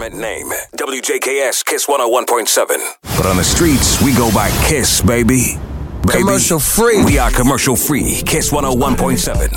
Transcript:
government name. WJKS Kiss 101.7. But on the streets, we go by Kiss, baby. Commercial free. We are commercial free. Kiss 101.7.